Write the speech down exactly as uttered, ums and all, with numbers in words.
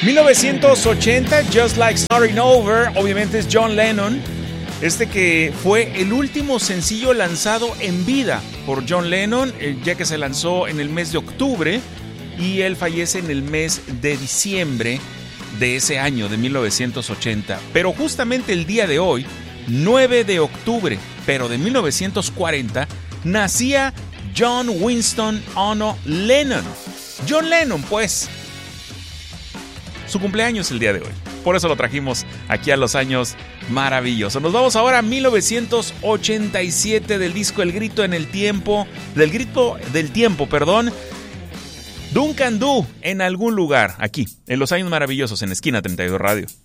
mil novecientos ochenta, Just Like Starting Over, obviamente es John Lennon, este que fue el último sencillo lanzado en vida por John Lennon, ya que se lanzó en el mes de octubre y él fallece en el mes de diciembre de ese año de mil novecientos ochenta. Pero justamente el día de hoy, nueve de octubre, pero de mil novecientos cuarenta, nacía John Winston Ono Lennon. John Lennon, pues. Su cumpleaños el día de hoy. Por eso lo trajimos aquí a los años maravillosos. Nos vamos ahora a mil novecientos ochenta y siete del disco El Grito en el Tiempo. Del Grito del Tiempo, perdón. Duncan Du en algún lugar. Aquí, en los años maravillosos, en Esquina treinta y dos Radio.